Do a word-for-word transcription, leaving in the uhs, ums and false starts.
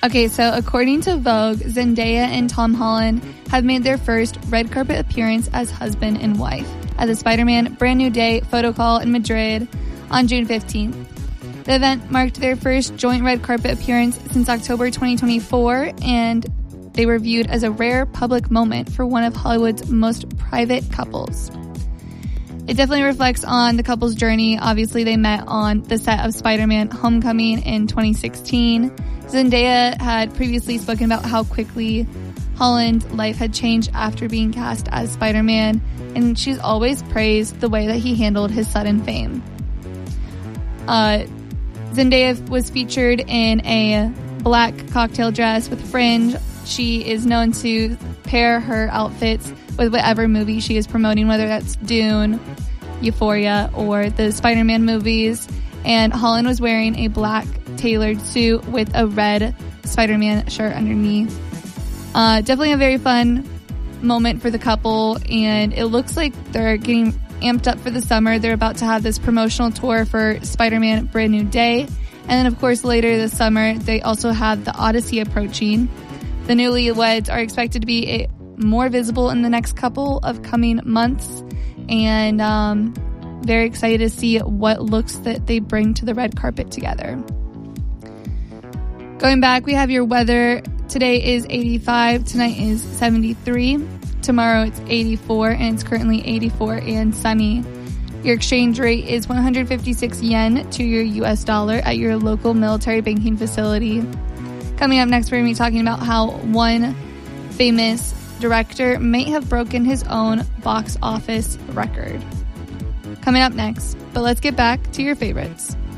Okay, so according to Vogue, Zendaya and Tom Holland have made their first red carpet appearance as husband and wife at the Spider-Man Brand New Day photo call in Madrid on June fifteenth. The event marked their first joint red carpet appearance since October twenty twenty-four, and they were viewed as a rare public moment for one of Hollywood's most private couples. It definitely reflects on the couple's journey. Obviously, they met on the set of Spider-Man Homecoming in twenty sixteen. Zendaya had previously spoken about how quickly Holland's life had changed after being cast as Spider-Man, and she's always praised the way that he handled his sudden fame. Uh, Zendaya was featured in a black cocktail dress with fringe. She is known to pair her outfits with whatever movie she is promoting, whether that's Dune, Euphoria, or the Spider-Man movies. And Holland was wearing a black tailored suit with a red Spider-Man shirt underneath. Uh, definitely a very fun moment for the couple, and it looks like they're getting amped up for the summer. They're about to have this promotional tour for Spider-Man Brand New Day. And then, of course, later this summer, they also have the Odyssey approaching. The newlyweds are expected to be a, more visible in the next couple of coming months, and um, very excited to see what looks that they bring to the red carpet together. Going back, we have your weather. Today is eighty-five, tonight is seventy-three, tomorrow it's eighty-four, and it's currently eighty-four and sunny. Your exchange rate is one hundred fifty-six yen to your U S dollar at your local military banking facility. Coming up next, we're going to be talking about how one famous director may have broken his own box office record. Coming up next, but let's get back to your favorites.